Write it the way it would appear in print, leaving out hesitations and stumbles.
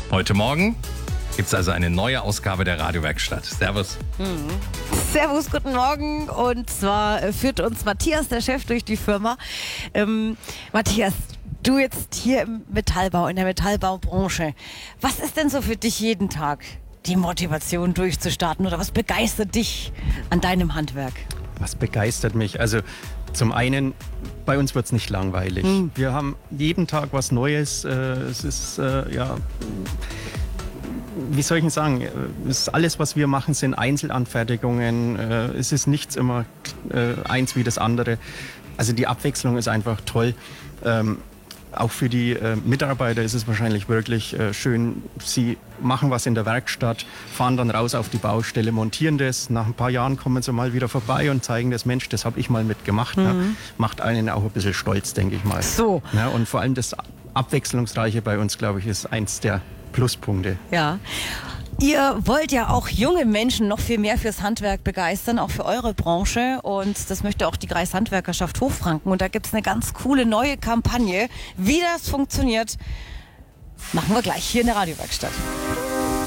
Heute Morgen gibt es also eine neue Ausgabe der Radiowerkstatt. Servus. Servus, guten Morgen. Und zwar führt uns Matthias, der Chef, durch die Firma. Matthias, du jetzt hier im Metallbau, in der Metallbaubranche. Was ist denn so für dich jeden Tag die Motivation durchzustarten oder was begeistert dich an deinem Handwerk? Was begeistert mich? Also zum einen, bei uns wird es nicht langweilig. Wir haben jeden Tag was Neues. Es ist, wie soll ich denn sagen, es ist alles, was wir machen, sind Einzelanfertigungen. Es ist nichts immer eins wie das andere. Also die Abwechslung ist einfach toll. Auch für die Mitarbeiter ist es wahrscheinlich wirklich schön. Sie machen was in der Werkstatt, fahren dann raus auf die Baustelle, montieren das. Nach ein paar Jahren kommen sie mal wieder vorbei und zeigen das, Mensch, das habe ich mal mitgemacht. Ne? Macht einen auch ein bisschen stolz, denke ich mal. So. Ja, und vor allem das Abwechslungsreiche bei uns, glaube ich, ist eins der Pluspunkte. Ja. Ihr wollt ja auch junge Menschen noch viel mehr fürs Handwerk begeistern, auch für eure Branche. Und das möchte auch die Kreishandwerkerschaft Hochfranken. Und da gibt es eine ganz coole neue Kampagne. Wie das funktioniert, machen wir gleich hier in der Radiowerkstatt.